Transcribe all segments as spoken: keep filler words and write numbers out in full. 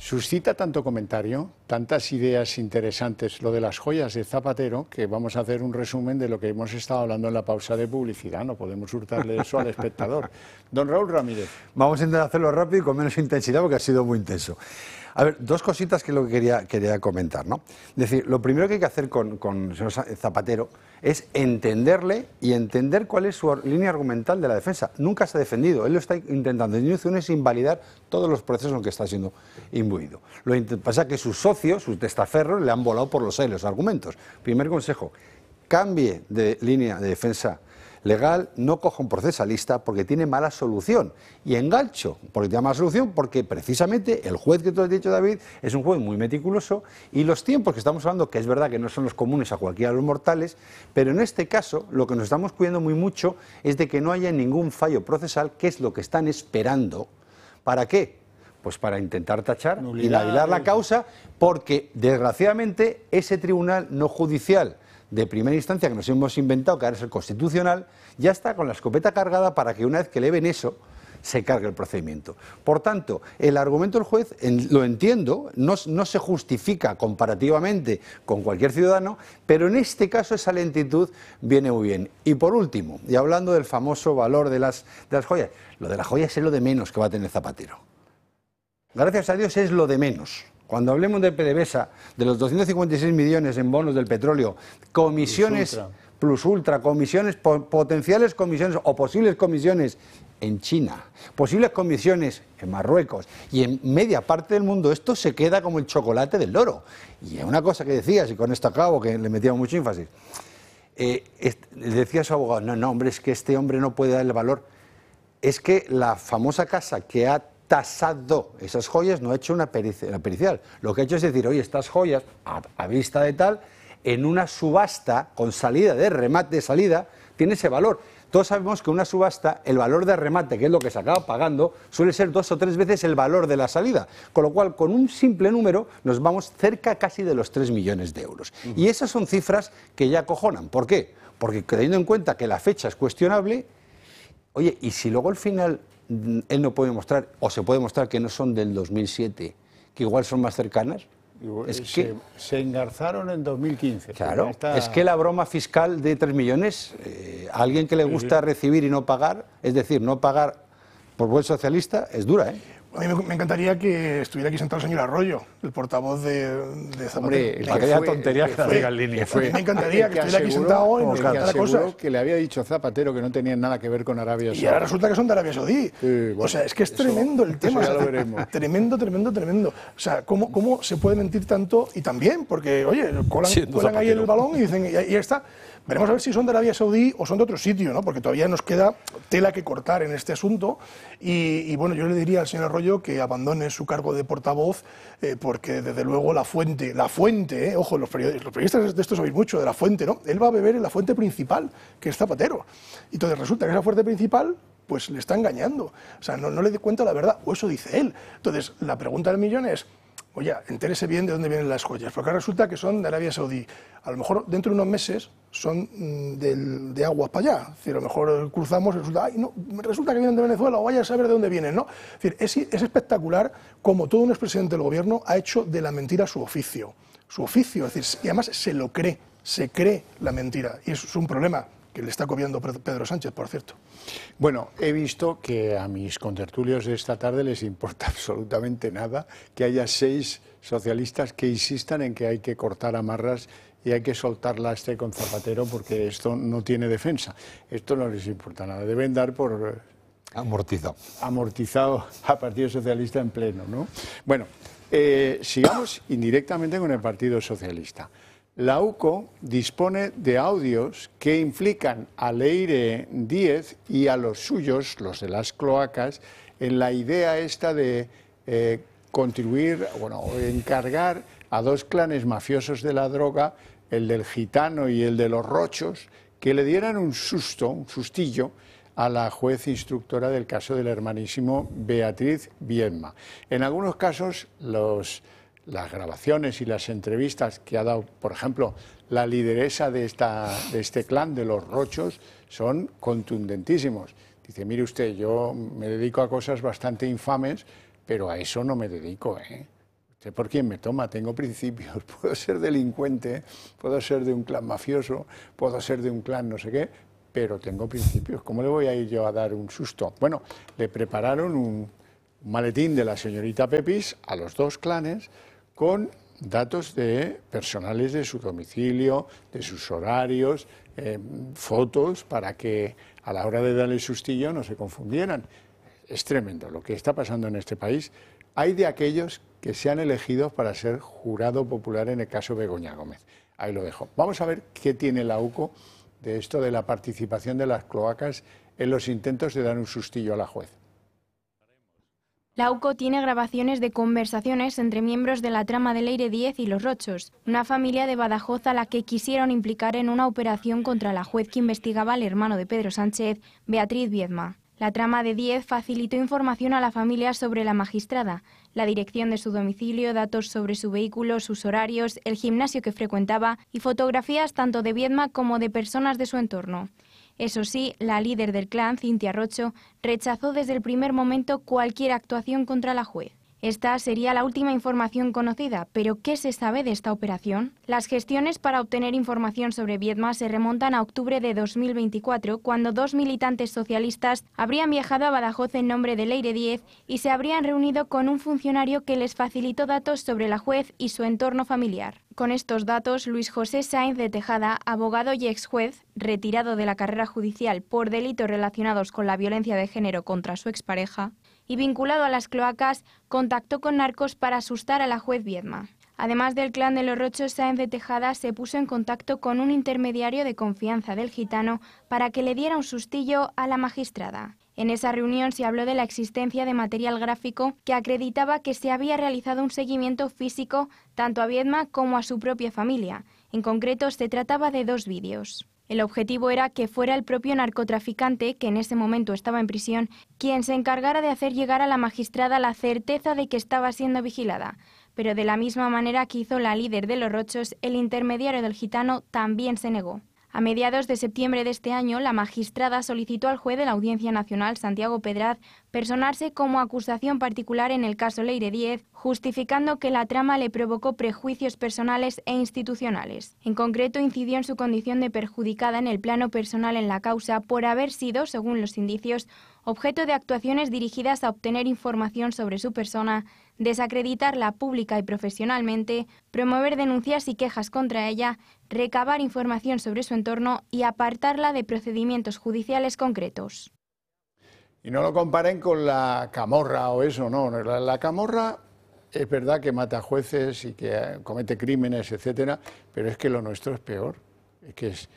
Suscita tanto comentario, tantas ideas interesantes lo de las joyas de Zapatero, que vamos a hacer un resumen de lo que hemos estado hablando en la pausa de publicidad. No podemos hurtarle eso al espectador. Don Raúl Ramírez. Vamos a intentar hacerlo rápido y con menos intensidad porque ha sido muy intenso. A ver, dos cositas que lo que quería, quería comentar, ¿no? Es decir, lo primero que hay que hacer con, con el señor Zapatero es entenderle y entender cuál es su línea argumental de la defensa. Nunca se ha defendido, él lo está intentando. La intención es invalidar todos los procesos en los que está siendo imbuido. Lo que pasa es que sus socios, sus testaferros, le han volado por los aires los argumentos. Primer consejo, cambie de línea de defensa legal, no coja un procesalista porque tiene mala solución. Y engancho, porque tiene mala solución, porque precisamente el juez que tú has dicho, David, es un juez muy meticuloso y los tiempos que estamos hablando, que es verdad que no son los comunes a cualquiera de los mortales, pero en este caso lo que nos estamos cuidando muy mucho es de que no haya ningún fallo procesal, que es lo que están esperando. ¿Para qué? Pues para intentar tachar y inhabilitar la causa, porque desgraciadamente ese tribunal no judicial de primera instancia que nos hemos inventado, que ahora es el constitucional, ya está con la escopeta cargada para que una vez que le ven eso, se cargue el procedimiento. Por tanto, el argumento del juez, en, lo entiendo, no, no se justifica comparativamente con cualquier ciudadano, pero en este caso esa lentitud viene muy bien. Y por último, y hablando del famoso valor de las, de las joyas, lo de las joyas es lo de menos que va a tener Zapatero. Gracias a Dios es lo de menos. Cuando hablemos de PDVSA, de los doscientos cincuenta y seis millones en bonos del petróleo, comisiones plus ultra, plus ultra comisiones, po potenciales comisiones o posibles comisiones en China, posibles comisiones en Marruecos y en media parte del mundo, esto se queda como el chocolate del loro. Y una cosa que decías, y con esto acabo, que le metíamos mucho énfasis, eh, decía a su abogado, no, no, hombre, es que este hombre no puede darle valor. Es que la famosa casa que ha tasado esas joyas no ha hecho una pericia, una pericial. Lo que ha hecho es decir, oye, estas joyas, a, a vista de tal, en una subasta con salida de remate de salida, tiene ese valor. Todos sabemos que una subasta, el valor de remate, que es lo que se acaba pagando, suele ser dos o tres veces el valor de la salida. Con lo cual, con un simple número, nos vamos cerca casi de los tres millones de euros. Uh-huh. Y esas son cifras que ya acojonan. ¿Por qué? Porque teniendo en cuenta que la fecha es cuestionable, oye, y si luego al final él no puede mostrar, o se puede mostrar que no son del dos mil siete, que igual son más cercanas. Es que se, se engarzaron en dos mil quince. Claro, está... es que la broma fiscal de tres millones, eh, a alguien que le gusta sí. recibir y no pagar, es decir, no pagar por buen socialista, es dura, ¿eh? A mí me encantaría que estuviera aquí sentado el señor Arroyo, el portavoz de, de Zapatero. Hombre, aquella tontería que, que, que diga en línea. Fue, me encantaría que, que estuviera aquí sentado y nos contara cosas. Que le había dicho Zapatero que no tenían nada que ver con Arabia Saudí. Y ahora resulta que son de Arabia Saudí. Sí, bueno, o sea, es que es eso, tremendo el tema. Eso ya lo veremos. Tremendo, tremendo, tremendo. O sea, ¿cómo, cómo se puede mentir tanto? Y también, porque, oye, colan, sí, colan ahí el balón y dicen, y ahí está. Veremos a ver si son de Arabia Saudí o son de otro sitio, ¿no? Porque todavía nos queda tela que cortar en este asunto. Y, y bueno, yo le diría al señor Arroyo que abandone su cargo de portavoz, eh, porque desde luego la fuente, la fuente, eh, ojo, los periodistas, los periodistas de esto sabéis mucho, de la fuente, ¿no? Él va a beber en la fuente principal, que es Zapatero. Y entonces resulta que esa fuente principal, pues le está engañando. O sea, no, no le dé cuenta la verdad, o eso dice él. Entonces, la pregunta del millón es, oye, entérese bien de dónde vienen las joyas, porque resulta que son de Arabia Saudí. A lo mejor dentro de unos meses son del, de aguas para allá. Es decir, a lo mejor cruzamos y resulta, ay, no, resulta que vienen de Venezuela, o vaya a saber de dónde vienen, ¿no? Es decir, es, es espectacular como todo un expresidente del gobierno ha hecho de la mentira su oficio. Su oficio, es decir, y además se lo cree, se cree la mentira. Y eso es un problema que le está copiando Pedro Sánchez, por cierto. Bueno, he visto que a mis contertulios de esta tarde les importa absolutamente nada que haya seis socialistas que insistan en que hay que cortar amarras y hay que soltar lastre con Zapatero porque esto no tiene defensa. Esto no les importa nada. Deben dar por amortizado, amortizado al Partido Socialista en pleno, ¿no? Bueno, eh, sigamos indirectamente con el Partido Socialista. La U C O dispone de audios que implican a Leire Díez y a los suyos, los de las cloacas, en la idea esta de eh, contribuir, bueno, encargar a dos clanes mafiosos de la droga, el del gitano y el de los rochos, que le dieran un susto, un sustillo, a la juez instructora del caso del hermanísimo Beatriz Viedma. En algunos casos, los... las grabaciones y las entrevistas que ha dado, por ejemplo, la lideresa de, esta, de este clan de los rochos son contundentísimos. Dice, mire usted, yo me dedico a cosas bastante infames, pero a eso no me dedico, ¿eh? sé por quién me toma, tengo principios, puedo ser delincuente, puedo ser de un clan mafioso, puedo ser de un clan no sé qué, pero tengo principios. ¿Cómo le voy a ir yo a dar un susto? Bueno, le prepararon un maletín de la señorita Pepis a los dos clanes con datos de personales de su domicilio, de sus horarios, eh, fotos, para que a la hora de darle el sustillo no se confundieran. Es tremendo lo que está pasando en este país. Hay de aquellos que se han elegido para ser jurado popular en el caso Begoña Gómez. Ahí lo dejo. Vamos a ver qué tiene la U C O de esto de la participación de las cloacas en los intentos de dar un sustillo a la juez. La U C O tiene grabaciones de conversaciones entre miembros de la trama de Leire Díez y Los Rochos, una familia de Badajoz a la que quisieron implicar en una operación contra la juez que investigaba al hermano de Pedro Sánchez, Beatriz Viedma. La trama de Díez facilitó información a la familia sobre la magistrada, la dirección de su domicilio, datos sobre su vehículo, sus horarios, el gimnasio que frecuentaba y fotografías tanto de Viedma como de personas de su entorno. Eso sí, la líder del clan, Cintia Rocho, rechazó desde el primer momento cualquier actuación contra la juez. Esta sería la última información conocida, pero ¿qué se sabe de esta operación? Las gestiones para obtener información sobre Viedma se remontan a octubre de dos mil veinticuatro, cuando dos militantes socialistas habrían viajado a Badajoz en nombre de Leire Díez y se habrían reunido con un funcionario que les facilitó datos sobre la juez y su entorno familiar. Con estos datos, Luis José Sáenz de Tejada, abogado y ex juez, retirado de la carrera judicial por delitos relacionados con la violencia de género contra su expareja, y vinculado a las cloacas, contactó con narcos para asustar a la juez Viedma. Además del clan de Los Rochos, Sáenz de Tejada se puso en contacto con un intermediario de confianza del gitano para que le diera un sustillo a la magistrada. En esa reunión se habló de la existencia de material gráfico que acreditaba que se había realizado un seguimiento físico tanto a Viedma como a su propia familia. En concreto, se trataba de dos vídeos. El objetivo era que fuera el propio narcotraficante, que en ese momento estaba en prisión, quien se encargara de hacer llegar a la magistrada la certeza de que estaba siendo vigilada. Pero de la misma manera que hizo la líder de Los Rochos, el intermediario del gitano también se negó. A mediados de septiembre de este año, la magistrada solicitó al juez de la Audiencia Nacional, Santiago Pedraz, personarse como acusación particular en el caso Leire Díez, justificando que la trama le provocó prejuicios personales e institucionales. En concreto, incidió en su condición de perjudicada en el plano personal en la causa por haber sido, según los indicios, objeto de actuaciones dirigidas a obtener información sobre su persona, desacreditarla pública y profesionalmente, promover denuncias y quejas contra ella, recabar información sobre su entorno y apartarla de procedimientos judiciales concretos. Y no lo comparen con la camorra o eso, no. La, la camorra es verdad que mata jueces y que comete crímenes, etcétera, pero es que lo nuestro es peor. Es que es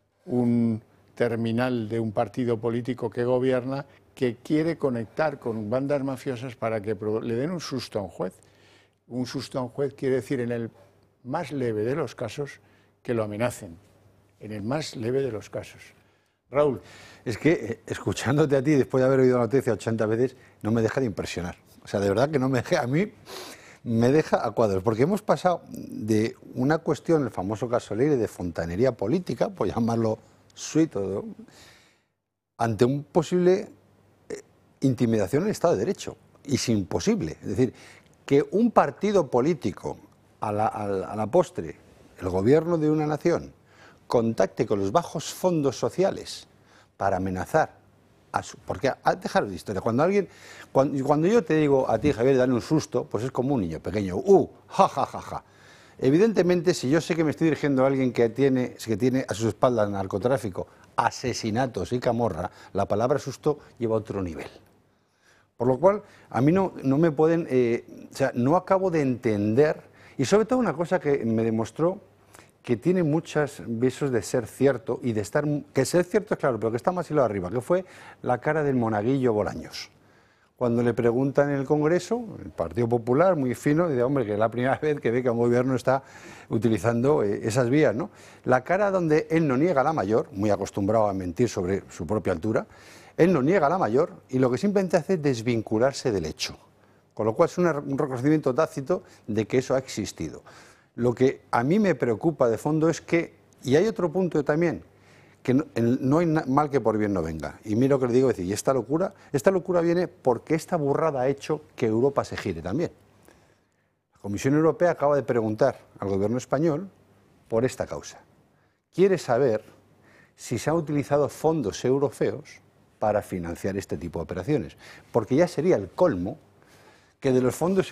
un terminal de un partido político que gobierna que quiere conectar con bandas mafiosas para que le den un susto a un juez. Un susto a un juez quiere decir, en el más leve de los casos, que lo amenacen. En el más leve de los casos. Raúl. Es que, eh, escuchándote a ti, después de haber oído la noticia ochenta veces, no me deja de impresionar. O sea, de verdad que no me deja, a mí me deja a cuadros, porque hemos pasado de una cuestión, el famoso caso Leire, de fontanería política, por llamarlo suite, ante un posible eh, intimidación del Estado de Derecho. Y es imposible. Es decir, que un partido político, a la, a la, a la postre, el gobierno de una nación, contacte con los bajos fondos sociales para amenazar a su... Porque, a, dejaros de historia, cuando alguien... Cuando, cuando yo te digo a ti, Javier, dale un susto, pues es como un niño pequeño. ¡Uh! ¡Ja, ja, ja, ja! Evidentemente, si yo sé que me estoy dirigiendo a alguien que tiene, que tiene a sus espaldas narcotráfico, asesinatos y camorra, la palabra susto lleva a otro nivel. Por lo cual, a mí no, no me pueden... Eh, o sea, no acabo de entender... Y sobre todo una cosa que me demostró que tiene muchos visos de ser cierto y de estar... Que ser cierto es claro, pero que está más hilado arriba, que fue la cara del monaguillo Bolaños. Cuando le preguntan en el Congreso, el Partido Popular, muy fino, dice, hombre, que es la primera vez que ve que un gobierno está utilizando eh, esas vías, ¿no? La cara donde él no niega la mayor, muy acostumbrado a mentir sobre su propia altura, él no niega la mayor y lo que simplemente hace es desvincularse del hecho. Con lo cual es una, un reconocimiento tácito de que eso ha existido. Lo que a mí me preocupa de fondo es que, y hay otro punto también, que no, no hay mal que por bien no venga. Y mira lo que le digo, decir, y esta locura, esta locura viene porque esta burrada ha hecho que Europa se gire también. La Comisión Europea acaba de preguntar al gobierno español por esta causa. Quiere saber si se han utilizado fondos europeos para financiar este tipo de operaciones, porque ya sería el colmo que de los fondos